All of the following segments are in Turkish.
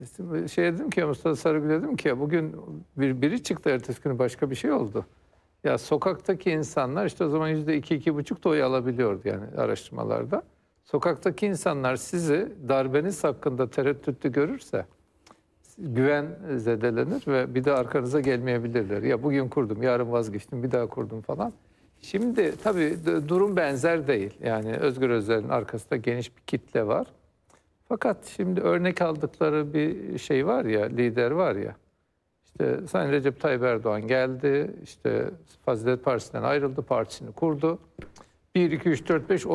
Şey dedim ki, Mustafa Sarıgül dedim ki, ya bugün biri çıktı, ertesi günü başka bir şey oldu. Ya sokaktaki insanlar işte o zaman %2-2,5 da oy alabiliyordu yani araştırmalarda. Sokaktaki insanlar sizi darbeniz hakkında tereddütlü görürse güven zedelenir ve bir de arkanıza gelmeyebilirler. Ya bugün kurdum, yarın vazgeçtim, bir daha kurdum falan. Şimdi tabii durum benzer değil. Yani Özgür Özel'in arkasında geniş bir kitle var. Fakat şimdi örnek aldıkları bir şey var ya, lider var ya. İşte Sayın Recep Tayyip Erdoğan geldi, işte Fazilet Partisi'nden ayrıldı, partisini kurdu. 1, 2, 3, 4, 5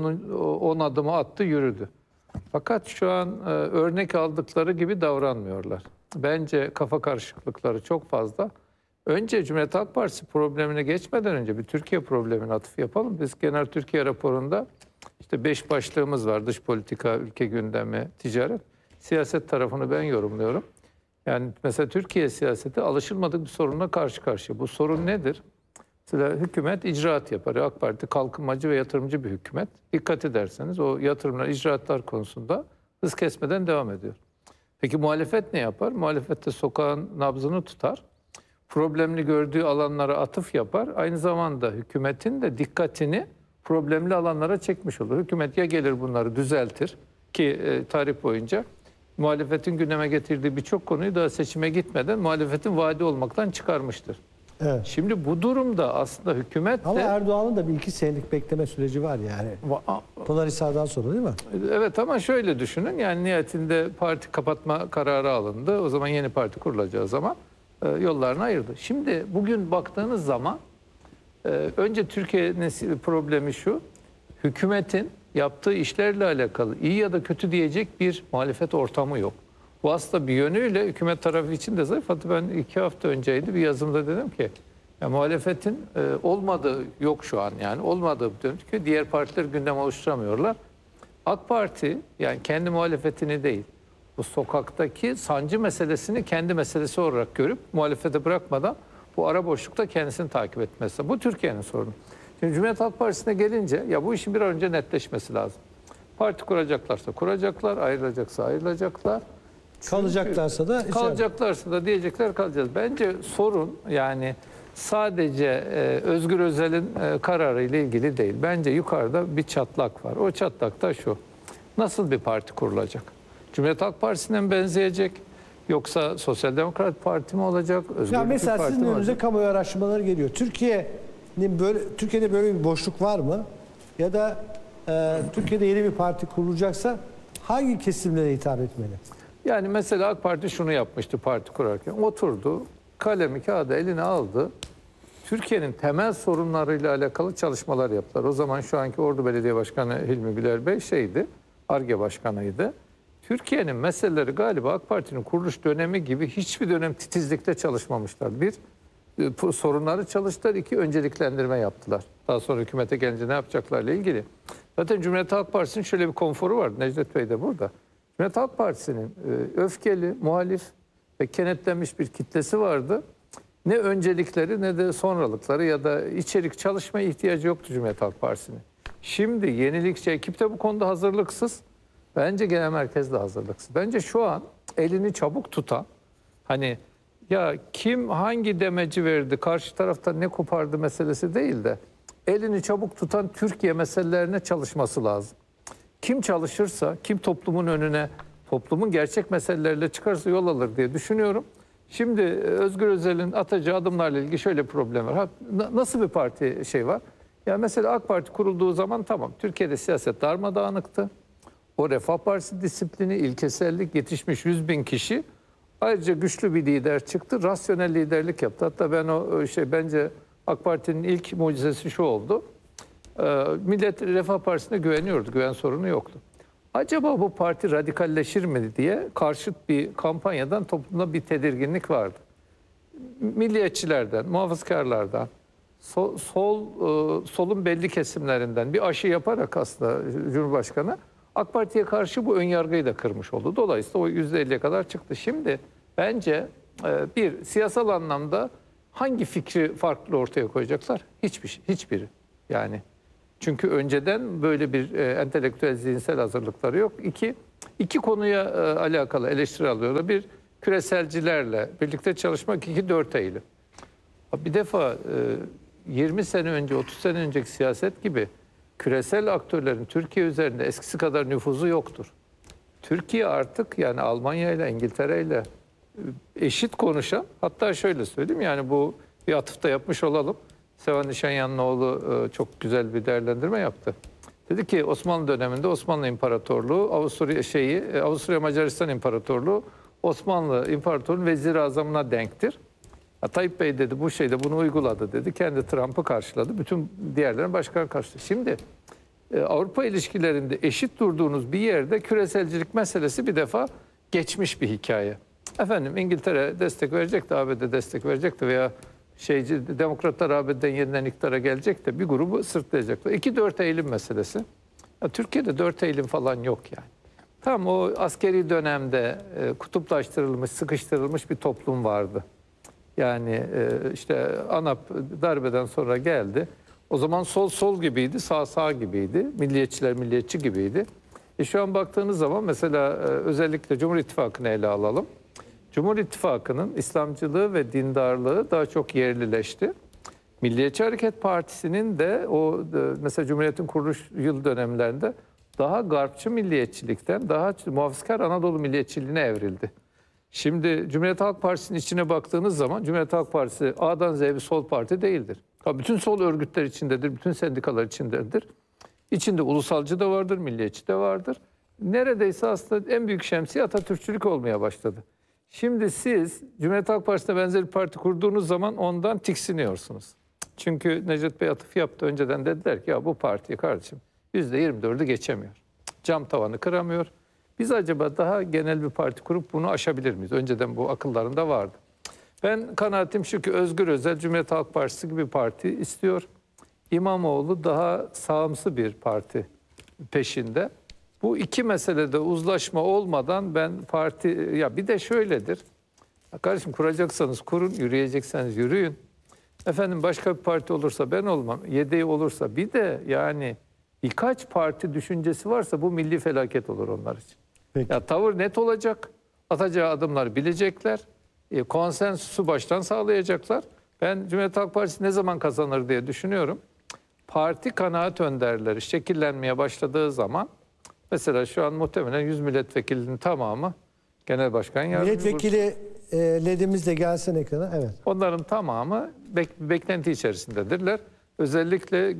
10 adımı attı, yürüdü. Fakat şu an örnek aldıkları gibi davranmıyorlar. Bence kafa karışıklıkları çok fazla. Önce Cumhuriyet Halk Partisi problemine geçmeden önce bir Türkiye problemine atıf yapalım. Biz Genel Türkiye raporunda işte 5 başlığımız var. Dış politika, ülke gündemi, ticaret. Siyaset tarafını ben yorumluyorum. Yani mesela Türkiye siyaseti alışılmadık bir sorunla karşı karşıya. Bu sorun nedir? Mesela hükümet icraat yapar. AK Parti kalkınmacı ve yatırımcı bir hükümet. Dikkat ederseniz o yatırımlar, icraatlar konusunda hız kesmeden devam ediyor. Peki muhalefet ne yapar? Muhalefet de sokağın nabzını tutar. Problemli gördüğü alanlara atıf yapar. Aynı zamanda hükümetin de dikkatini problemli alanlara çekmiş olur. Hükümet ya gelir bunları düzeltir ki tarih boyunca muhalefetin gündeme getirdiği birçok konuyu daha seçime gitmeden muhalefetin vaadi olmaktan çıkarmıştır. Evet. Şimdi bu durumda aslında hükümet Ama de... Erdoğan'ın da bir 2 senelik bekleme süreci var yani. Pınarhisar'dan sonra değil mi? Evet ama şöyle düşünün, yani nihayetinde parti kapatma kararı alındı. O zaman yeni parti kurulacağı zaman yollarını ayırdı. Şimdi bugün baktığınız zaman önce Türkiye'nin problemi şu: hükümetin yaptığı işlerle alakalı iyi ya da kötü diyecek bir muhalefet ortamı yok. Bu aslında bir yönüyle hükümet tarafı için de zayıf. Hatta ben 2 hafta önceydi bir yazımda dedim ki ya muhalefetin olmadığı yok şu an, yani olmadığı çünkü diğer partiler gündem oluşturamıyorlar. AK Parti yani kendi muhalefetini değil, bu sokaktaki sancı meselesini kendi meselesi olarak görüp muhalefete bırakmadan bu ara boşlukta kendisini takip etmesi. Bu Türkiye'nin sorunu. Şimdi Cumhuriyet Halk Partisi'ne gelince ya bu işin bir an önce netleşmesi lazım. Parti kuracaklarsa kuracaklar, ayrılacaksa ayrılacaklar. Kalacaklarsa da kalacaklarsa da diyecekler kalacağız. Bence sorun yani sadece Özgür Özel'in kararı ile ilgili değil. Bence yukarıda bir çatlak var. O çatlak da şu: nasıl bir parti kurulacak? Cumhuriyet Halk Partisi'ne benzeyecek? Yoksa Sosyal Demokrat Parti mi olacak? Ya mesela sizin önünüze kamuoyu araştırmaları geliyor. Türkiye'de böyle bir boşluk var mı? Ya da Türkiye'de yeni bir parti kurulacaksa hangi kesimlere hitap etmeli? Yani mesela AK Parti şunu yapmıştı parti kurarken. Oturdu, kalemi kağıdı eline aldı. Türkiye'nin temel sorunlarıyla alakalı çalışmalar yaptılar. O zaman şu anki Ordu Belediye Başkanı Hilmi Güler Bey Ar-Ge Başkanıydı. Türkiye'nin meseleleri galiba AK Parti'nin kuruluş dönemi gibi hiçbir dönem titizlikte çalışmamışlar. Bir, sorunları çalıştılar. 2, önceliklendirme yaptılar. Daha sonra hükümete gelince ne yapacaklarla ilgili. Zaten Cumhuriyet Halk Partisi'nin şöyle bir konforu vardı. Necdet Bey de burada. Cumhuriyet Halk Partisi'nin öfkeli, muhalif ve kenetlenmiş bir kitlesi vardı. Ne öncelikleri ne de sonralıkları ya da içerik çalışmaya ihtiyacı yoktu Cumhuriyet Halk Partisi'nin. Şimdi yenilikçi ekip de bu konuda hazırlıksız. Bence genel merkez de hazırlıksız. Bence şu an elini çabuk tutan, hani ya kim hangi demeci verdi, karşı tarafta ne kopardı meselesi değil de elini çabuk tutan Türkiye meselelerine çalışması lazım. Kim çalışırsa, kim toplumun önüne, toplumun gerçek meseleleriyle çıkarsa yol alır diye düşünüyorum. Şimdi Özgür Özel'in atacağı adımlarla ilgili şöyle bir problem var. Nasıl bir parti var? Ya mesela AK Parti kurulduğu zaman tamam, Türkiye'de siyaset darmadağınıktı. O Refah Partisi disiplini, ilkesellik, yetişmiş 100.000 kişi. Ayrıca güçlü bir lider çıktı, rasyonel liderlik yaptı. Hatta ben bence AK Parti'nin ilk mucizesi şu oldu. Millet Refah Partisi'ne güveniyordu, güven sorunu yoktu. Acaba bu parti radikalleşir mi diye karşıt bir kampanyadan toplumda bir tedirginlik vardı. Milliyetçilerden, muhafazkarlardan, solun belli kesimlerinden bir aşı yaparak aslında Cumhurbaşkanı AK Parti'ye karşı bu önyargıyı da kırmış oldu. Dolayısıyla o %50'ye kadar çıktı. Şimdi bence bir siyasal anlamda hangi fikri farklı ortaya koyacaklar? Hiçbiri. Yani çünkü önceden böyle bir entelektüel zihinsel hazırlıkları yok. 2, İki konuya alakalı eleştiri alıyorlar. Bir, küreselcilerle birlikte çalışmak. İki, 4 Eylül. Bir defa 20 sene önce, 30 sene önceki siyaset gibi küresel aktörlerin Türkiye üzerinde eskisi kadar nüfuzu yoktur. Türkiye artık yani Almanya ile İngiltere ile eşit konuşan, hatta şöyle söyleyeyim, yani bu bir atıfta yapmış olalım. Sevan Nişanyanlıoğlu çok güzel bir değerlendirme yaptı. Dedi ki Osmanlı döneminde Osmanlı İmparatorluğu, Avusturya Macaristan İmparatorluğu Osmanlı İmparatorluğu'nun vezir-i azamına denktir. Tayyip Bey dedi bu şeyde bunu uyguladı dedi. Kendi Trump'ı karşıladı. Bütün diğerlerini başkan karşıladı. Şimdi Avrupa ilişkilerinde eşit durduğunuz bir yerde küreselcilik meselesi bir defa geçmiş bir hikaye. Efendim İngiltere destek verecek de ABD destek verecek de veya demokratlar ABD'den yeniden iktidara gelecek de bir grubu sırtlayacaklar. 2-4 Eylül meselesi. Türkiye'de 4 Eylül falan yok yani. Tam o askeri dönemde kutuplaştırılmış, sıkıştırılmış bir toplum vardı. Yani işte ANAP darbeden sonra geldi. O zaman sol gibiydi, sağ gibiydi. Milliyetçiler milliyetçi gibiydi. Şu an baktığınız zaman mesela özellikle Cumhur İttifakı'nı ele alalım. Cumhur İttifakı'nın İslamcılığı ve dindarlığı daha çok yerlileşti. Milliyetçi Hareket Partisi'nin de mesela Cumhuriyet'in kuruluş yıl dönemlerinde daha garpçı milliyetçilikten daha muhafazakar Anadolu milliyetçiliğine evrildi. Şimdi Cumhuriyet Halk Partisi'nin içine baktığınız zaman Cumhuriyet Halk Partisi A'dan Z'ye bir sol parti değildir. Bütün sol örgütler içindedir, bütün sendikalar içindedir. İçinde ulusalcı da vardır, milliyetçi de vardır. Neredeyse aslında en büyük şemsiye Atatürkçülük olmaya başladı. Şimdi siz Cumhuriyet Halk Partisi'ne benzer bir parti kurduğunuz zaman ondan tiksiniyorsunuz. Çünkü Necdet Bey atıf yaptı. Önceden dediler ki ya bu parti kardeşim %24'ü geçemiyor. Cam tavanı kıramıyor. Biz acaba daha genel bir parti kurup bunu aşabilir miyiz? Önceden bu akıllarında vardı. Ben kanaatim şu ki Özgür Özel Cumhuriyet Halk Partisi gibi bir parti istiyor. İmamoğlu daha sağımsı bir parti peşinde. Bu iki meselede uzlaşma olmadan ben ya bir de şöyledir. Kardeşim kuracaksanız kurun, yürüyecekseniz yürüyün. Efendim başka bir parti olursa ben olmam, yedeği olursa bir de yani birkaç parti düşüncesi varsa bu milli felaket olur onlar için. Peki. Ya tavır net olacak, atacağı adımları bilecekler, konsensüsü baştan sağlayacaklar. Ben Cumhuriyet Halk Partisi ne zaman kazanır diye düşünüyorum. Parti kanaat önderleri şekillenmeye başladığı zaman, mesela şu an muhtemelen 100 milletvekilinin tamamı genel başkan yardımcısı. Milletvekili ledimiz de gelsin ekrana. Evet. Onların tamamı beklenti içerisindedirler. Özellikle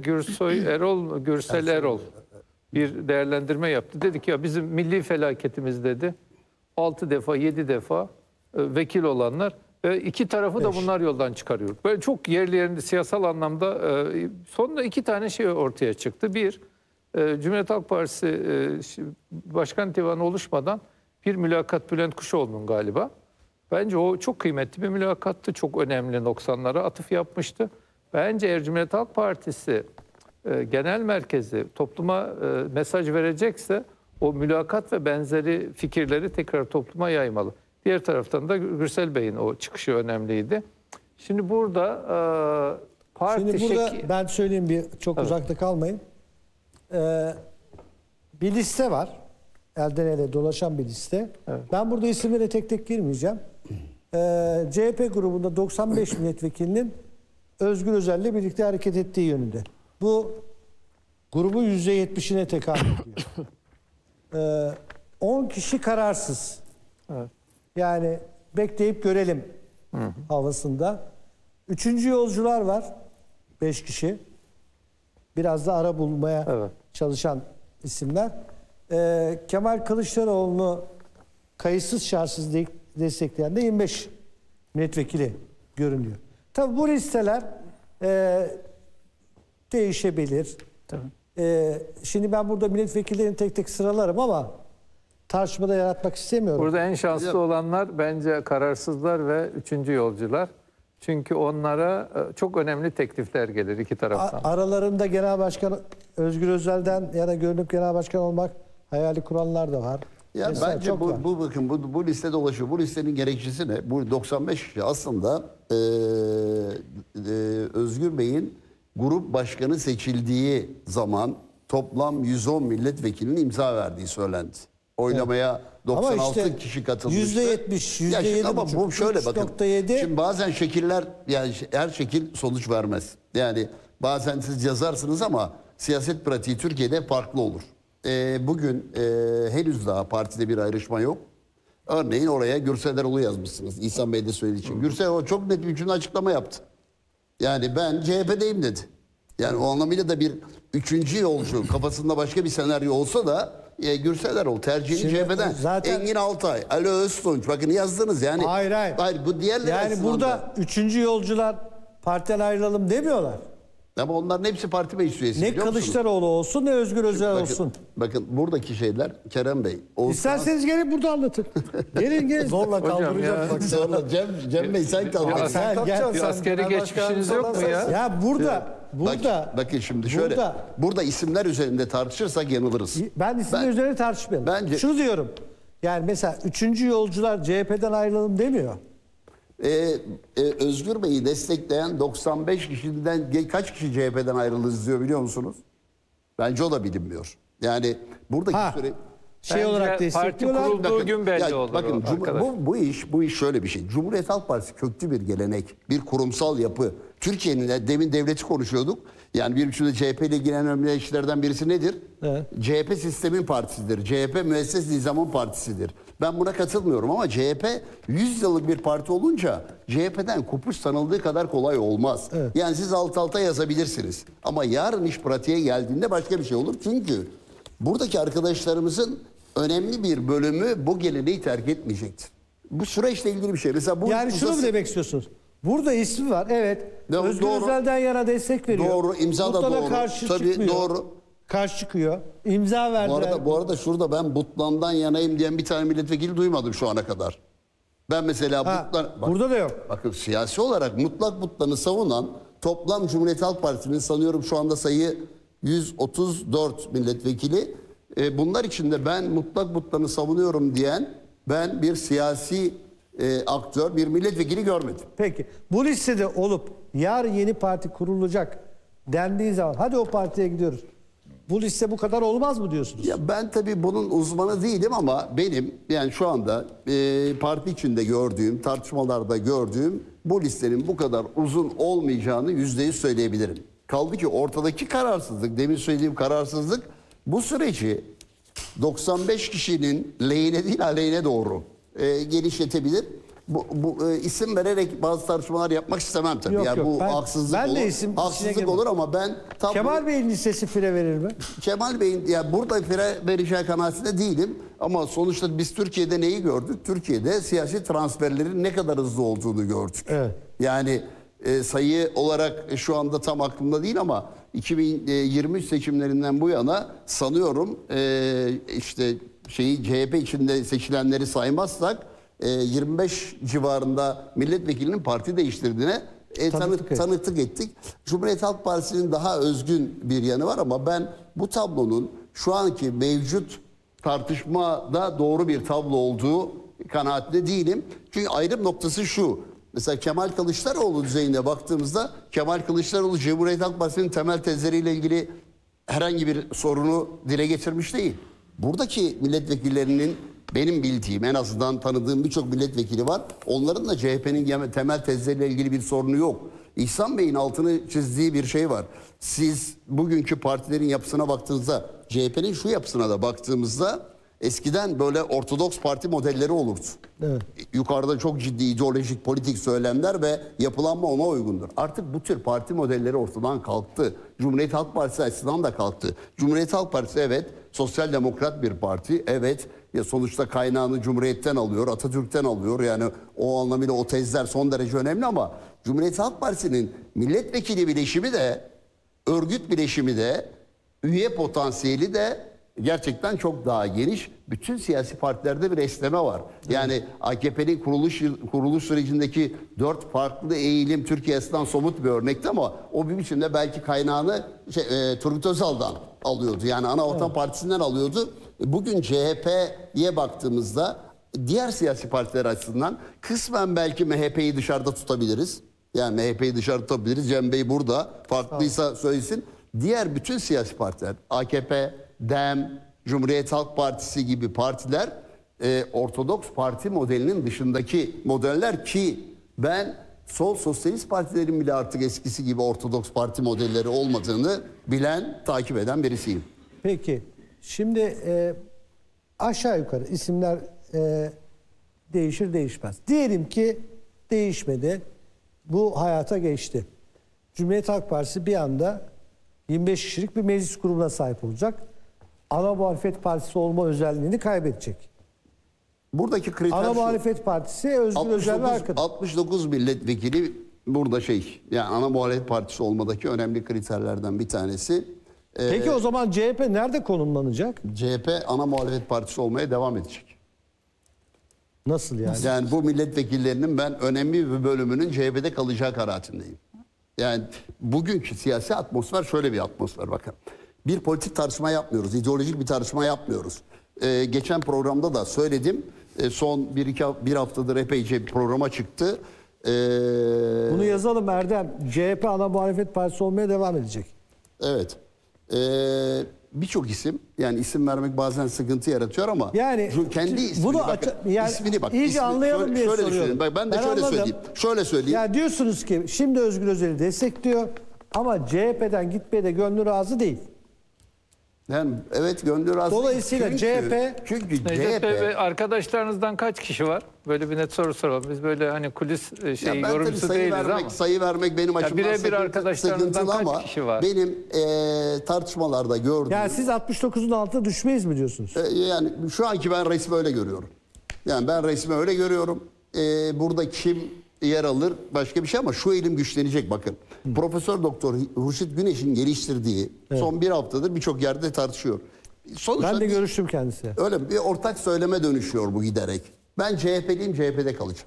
Gürsel Erol bir değerlendirme yaptı. Dedi ki ya bizim milli felaketimiz dedi. 6 defa 7 defa vekil olanlar ve iki tarafı da bunlar yoldan çıkarıyor. Böyle çok yerli yerinde siyasal anlamda sonunda 2 tane şey ortaya çıktı. Bir, Cumhuriyet Halk Partisi Başkan Divanı oluşmadan bir mülakat Bülent Kuşoğlu'nun galiba. Bence o çok kıymetli bir mülakattı. Çok önemli noksanlara atıf yapmıştı. Bence eğer Cumhuriyet Halk Partisi genel merkezi topluma mesaj verecekse o mülakat ve benzeri fikirleri tekrar topluma yaymalı. Diğer taraftan da Gürsel Bey'in o çıkışı önemliydi. Şimdi burada parti Şimdi burada ben söyleyeyim çok uzakta kalmayın. Bir liste var. Elden ele dolaşan bir liste. Evet. Ben burada isimlere tek tek girmeyeceğim. CHP grubunda 95 milletvekilinin Özgür Özel'le birlikte hareket ettiği yönünde. Bu grubun %70'ine tekabül ediyor. 10 kişi kararsız. Evet. Yani bekleyip görelim havasında. 3. yolcular var. 5 kişi. Biraz da ara bulmaya çalışan isimler. Kemal Kılıçdaroğlu'nu kayıtsız şartsız destekleyen de 25 milletvekili görünüyor. Tabii bu listeler değişebilir. Şimdi ben burada milletvekillerini tek tek sıralarım ama tartışmada yaratmak istemiyorum. Burada en şanslı olanlar bence kararsızlar ve 3. yolcular. Çünkü onlara çok önemli teklifler gelir iki taraftan. Aralarında Genel Başkan Özgür Özel'den ya da görünüp Genel Başkan olmak hayali kuranlar da var. Ya mesela bence bu liste dolaşıyor. Bu listenin gerekçesi ne? Bu 95 kişi aslında Özgür Bey'in grup başkanı seçildiği zaman toplam 110 milletvekilinin imza verdiği söylendi. Oylamaya 96 işte kişi katılmıştı. %70, Ya şimdi ama %7,5, bu şöyle bakın. 3,7. Şimdi bazen şekiller, yani her şekil sonuç vermez. Yani bazen siz yazarsınız ama siyaset pratiği Türkiye'de farklı olur. Bugün henüz daha partide bir ayrışma yok. Örneğin oraya Gürsel Erol'u yazmışsınız. İhsan Bey de söylediği için. Gürsel Erol çok net bir cümle açıklama yaptı. Yani ben CHP'deyim dedi. Yani o anlamıyla da bir üçüncü yolcu, kafasında başka bir senaryo olsa da Gürsel Erol tercihini Şimdi CHP'den. zaten- Engin Altay, Ali Öztunç, bakın yazdınız yani. Hayır. Hayır, bu diğerleri Yani açısından burada da. 3. yolcular partiden ayrılalım demiyorlar. Ama onların hepsi parti meclis üyesi, Ne biliyor musunuz? Kılıçdaroğlu olsun ne Özgür Özel olsun. Bakın buradaki şeyler Kerem Bey. Oğuz İsterseniz gelin burada anlatın. gelin. Zorla Hocam kaldıracak ya. bak. Sonra Cem Bey sen kal. Ya Bak, sen gel. Bir askeri geçmişiniz yok mu ya? Ya burada bakın şimdi şöyle. Burada isimler üzerinde tartışırsak yanılırız. ben isimler üzerine tartışmayalım. Bence- Şunu diyorum. Yani mesela 3. yolcular CHP'den ayrılalım demiyor. Özgür Bey'i destekleyen 95 kişiden kaç kişi CHP'den ayrılırız diyor biliyor musunuz? Bence o da bilinmiyor. Yani buradaki Ha. süre... Şey olarak Parti destekliyorlar. kurulduğu gün belli olur. Bakın arkadaş. bu iş şöyle bir şey. Cumhuriyet Halk Partisi köklü bir gelenek, bir kurumsal yapı. Türkiye'nin demin devleti konuşuyorduk. Yani bir biçimde CHP ile ilgilenen önemli işlerden birisi nedir? Evet. CHP sistemin partisidir. CHP müesses nizamın partisidir. Ben buna katılmıyorum ama CHP 100 yıllık bir parti olunca CHP'den kopuş sanıldığı kadar kolay olmaz. Evet. Yani siz alt alta yazabilirsiniz. Ama yarın iş pratiğe geldiğinde başka bir şey olur. Çünkü buradaki arkadaşlarımızın önemli bir bölümü bu geleneği terk etmeyecektir. Bu süreçle ilgili bir şey. Mesela bu Yani şunu mu demek istiyorsunuz? Burada ismi var. Evet. Doğru, Özgür doğru. Özel'den yana destek veriyor. Doğru, imza da Mutlaka doğru. karşı Tabii, çıkmıyor. doğru. Karşı çıkıyor. İmza verdiler. Bu arada şurada ben Butlan'dan yanayım diyen bir tane milletvekili duymadım şu ana kadar. Ben mesela burada da yok. Bakın siyasi olarak mutlak Butlan'ı savunan toplam Cumhuriyet Halk Partisi'nin sanıyorum şu anda sayı 134 milletvekili. Bunlar içinde ben mutlak Butlan'ı savunuyorum diyen ben bir siyasi aktör, bir milletvekili görmedim. Peki. Bu listede olup yarın yeni parti kurulacak dendiği zaman hadi o partiye gidiyoruz. Bu liste bu kadar olmaz mı diyorsunuz? Ya ben tabii bunun uzmanı değilim ama benim yani şu anda parti içinde gördüğüm, tartışmalarda gördüğüm bu listenin bu kadar uzun olmayacağını %100 söyleyebilirim. Kaldı ki ortadaki kararsızlık, demin söylediğim kararsızlık bu süreci 95 kişinin lehine değil aleyhine doğru genişletebilir. Bu isim vererek bazı tartışmalar yapmak istemem tabii. Yok, yani yok. bu Ben haksızlık de olur. isim içine Haksızlık girmem. olur ama ben tam Kemal Bey'in listesi fire verir mi? Kemal Bey'in ya burada fire vereceği kanaatinde değilim ama sonuçta biz Türkiye'de neyi gördük? Türkiye'de siyasi transferlerin ne kadar hızlı olduğunu gördük. Evet. Yani sayı olarak şu anda tam aklımda değil ama 2023 seçimlerinden bu yana sanıyorum işte CHP içinde seçilenleri saymazsak 25 civarında milletvekilinin parti değiştirdiğine tanıklık ettik. Cumhuriyet Halk Partisi'nin daha özgün bir yanı var ama ben bu tablonun şu anki mevcut tartışmada doğru bir tablo olduğu kanaatinde değilim. Çünkü ayrım noktası şu. Mesela Kemal Kılıçdaroğlu düzeyine baktığımızda Kemal Kılıçdaroğlu Cumhuriyet Halk Partisi'nin temel tezleriyle ilgili herhangi bir sorunu dile getirmiş değil. Buradaki milletvekillerinin benim bildiğim, en azından tanıdığım birçok milletvekili var. Onların da CHP'nin temel tezleriyle ilgili bir sorunu yok. İhsan Bey'in altını çizdiği bir şey var. Siz bugünkü partilerin yapısına baktığınızda, CHP'nin şu yapısına da baktığımızda eskiden böyle ortodoks parti modelleri olurdu. Evet. Yukarıda çok ciddi ideolojik, politik söylemler ve yapılanma ona uygundur. Artık bu tür parti modelleri ortadan kalktı. Cumhuriyet Halk Partisi açısından da kalktı. Cumhuriyet Halk Partisi evet sosyal demokrat bir parti. Evet ya sonuçta kaynağını Cumhuriyet'ten alıyor, Atatürk'ten alıyor. Yani o anlamıyla o tezler son derece önemli ama Cumhuriyet Halk Partisi'nin milletvekili bileşimi de, örgüt bileşimi de, üye potansiyeli de gerçekten çok daha geniş. Bütün siyasi partilerde bir esneme var. Yani AKP'nin kuruluş sürecindeki 4 farklı eğilim Türkiye açısından somut bir örnekti ama o bir biçimde belki kaynağını Turgut Özal'dan alıyordu. Yani Anavatan Partisi'nden alıyordu. Bugün CHP'ye baktığımızda diğer siyasi partiler açısından kısmen belki MHP'yi dışarıda tutabiliriz. Yani MHP'yi dışarıda tutabiliriz. Cem Bey burada. Farklıysa söylesin. Diğer bütün siyasi partiler AKP, DEM, Cumhuriyet Halk Partisi gibi partiler Ortodoks parti modelinin dışındaki modeller ki ben sol sosyalist partilerin bile artık eskisi gibi Ortodoks parti modelleri olmadığını bilen, takip eden birisiyim. Peki şimdi aşağı yukarı isimler değişir değişmez. Diyelim ki değişmedi. Bu hayata geçti. Cumhuriyet Halk Partisi bir anda 25 kişilik bir meclis grubuna sahip olacak. Ana muhalefet partisi olma özelliğini kaybedecek. Buradaki kriter Ana şu. muhalefet partisi Özgür Özel ve arkadaş. 69 milletvekili burada yani ana muhalefet partisi olmadaki önemli kriterlerden bir tanesi. Peki o zaman CHP nerede konumlanacak? CHP ana muhalefet partisi olmaya devam edecek. Nasıl yani? Yani bu milletvekillerinin ben önemli bir bölümünün CHP'de kalacağı kanaatindeyim. Yani bugünkü siyasi atmosfer şöyle bir atmosfer bakın. Bir politik tartışma yapmıyoruz, ideolojik bir tartışma yapmıyoruz. Geçen programda da söyledim. Son bir haftadır epeyce bir programa çıktı. Bunu yazalım Erdem. CHP ana muhalefet partisi olmaya devam edecek. Evet. Birçok isim, yani isim vermek bazen sıkıntı yaratıyor ama yani kendi ismini bunu bakın, yani ismini bak. İyice anlayalım diye şöyle soruyorum. düşünün. Ben de şöyle anladım. söyleyeyim. Şöyle söyleyeyim. Yani diyorsunuz ki şimdi Özgür Özel'i destekliyor ama CHP'den gitmeye de gönlü razı değil. Yani evet, gönlü razı. Dolayısıyla çünkü Necdet Bey CHP ve arkadaşlarınızdan kaç kişi var? Böyle bir net soru soralım. Biz böyle hani kulis ya ben tabii yorumcusu değiliz ama. sayı vermek benim açımdan birebir arkadaşlarınızdan sıkıntılı kaç ama kişi var? benim tartışmalarda gördüğüm Yani siz 69'un altına düşmeyiz mi diyorsunuz? yani şu anki ben resmi öyle görüyorum. Yani ben resmi öyle görüyorum. Burada kim yer alır başka bir şey ama şu eğilim güçlenecek bakın. Profesör Doktor Hurşit Güneş'in geliştirdiği son bir haftadır birçok yerde tartışıyor. Sonuçta Ben de görüştüm kendisiyle. öyle bir ortak söyleme dönüşüyor bu giderek. Ben CHP'liyim, CHP'de kalacağım.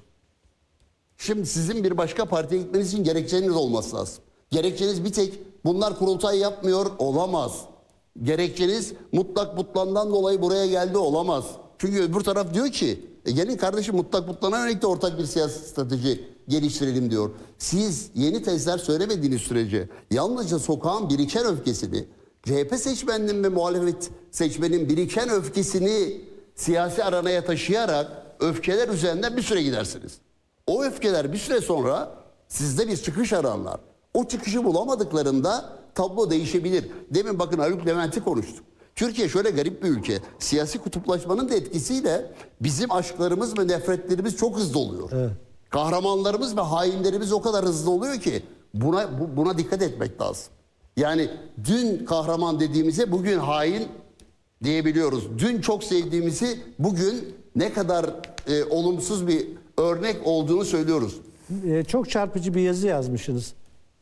Şimdi sizin bir başka partiye gitmeniz için gerekçeniz olması lazım. Gerekçeniz bir tek bunlar kurultay yapmıyor olamaz. Gerekçeniz mutlak mutlandan dolayı buraya geldi olamaz. Çünkü öbür taraf diyor ki gelin kardeşim mutlak mutlana yönelik de ortak bir siyasi strateji geliştirelim diyor. Siz yeni tezler söylemediğiniz sürece yalnızca sokağın biriken öfkesini, CHP seçmeninin ve muhalefet seçmenin biriken öfkesini siyasi aranaya taşıyarak öfkeler üzerinden bir süre gidersiniz. O öfkeler bir süre sonra sizde bir çıkış ararlar. O çıkışı bulamadıklarında tablo değişebilir. Demin bakın Haluk Levent'i konuştuk. Türkiye şöyle garip bir ülke. Siyasi kutuplaşmanın da etkisiyle bizim aşklarımız ve nefretlerimiz çok hızlı oluyor. Evet. Kahramanlarımız ve hainlerimiz o kadar hızlı oluyor ki buna dikkat etmek lazım. Yani dün kahraman dediğimize bugün hain diyebiliyoruz. Dün çok sevdiğimizi bugün ne kadar olumsuz bir örnek olduğunu söylüyoruz. Çok çarpıcı bir yazı yazmışsınız.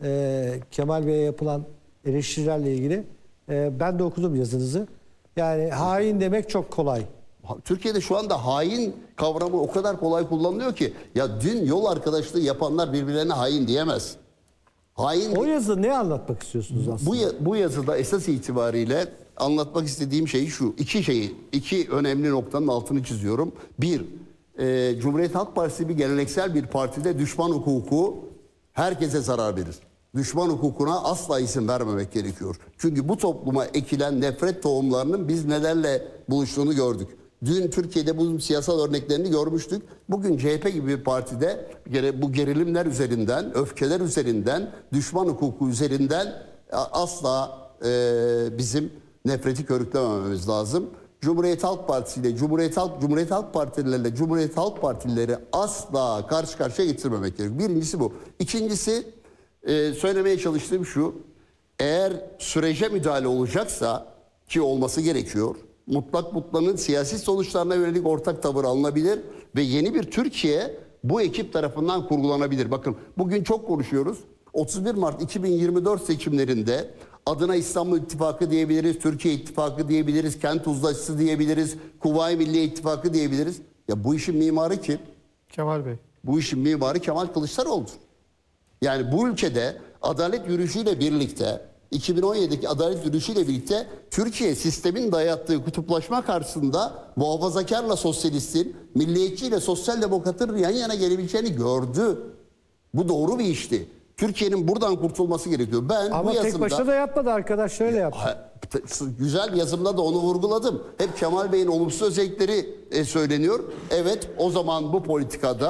Kemal Bey'e yapılan eleştirilerle ilgili. Ben de okudum yazınızı. Yani hain demek çok kolay. Türkiye'de şu anda hain kavramı o kadar kolay kullanılıyor ki ya dün yol arkadaşlığı yapanlar birbirlerine hain diyemez. Hain. O yazıda ne anlatmak istiyorsunuz aslında? Bu yazıda esas itibariyle anlatmak istediğim şey şu. İki önemli noktanın altını çiziyorum. Bir, Cumhuriyet Halk Partisi bir geleneksel bir partide düşman hukuku herkese zarar verir. Düşman hukukuna asla izin vermemek gerekiyor. Çünkü bu topluma ekilen nefret tohumlarının biz nelerle buluştuğunu gördük. Dün Türkiye'de bu siyasal örneklerini görmüştük. Bugün CHP gibi bir partide bu gerilimler üzerinden, öfkeler üzerinden, düşman hukuku üzerinden asla bizim nefreti körüklemememiz lazım. Cumhuriyet Halk Partisi ile Cumhuriyet Halk Partileriyle Cumhuriyet Halk Partileri asla karşı karşıya getirmemek gerekiyor. Birincisi bu. İkincisi söylemeye çalıştığım şu. Eğer sürece müdahale olacaksa ki olması gerekiyor. Mutlak mutlanın siyasi sonuçlarına yönelik ortak tavır alınabilir ve yeni bir Türkiye bu ekip tarafından kurgulanabilir. Bakın bugün çok konuşuyoruz. 31 Mart 2024 seçimlerinde adına İstanbul İttifakı diyebiliriz, Türkiye İttifakı diyebiliriz, Kent Uzlaşısı diyebiliriz, Kuvayi Milliye İttifakı diyebiliriz. Ya bu işin mimarı kim? Kemal Bey. Bu işin mimarı Kemal Kılıçdaroğlu'dur. Yani bu ülkede adalet yürüyüşüyle birlikte 2017'deki adalet yürüyüşüyle birlikte Türkiye sistemin dayattığı kutuplaşma karşısında muhafazakarla sosyalistin, milliyetçiyle sosyal demokratın yan yana gelebileceğini gördü. Bu doğru bir işti. Türkiye'nin buradan kurtulması gerekiyor. Ben Ama bu tek yazımda... başına da yapmadı arkadaş, şöyle yaptı. Güzel yazımda da onu vurguladım. Hep Kemal Bey'in olumsuz özellikleri söyleniyor. Evet, o zaman bu politikada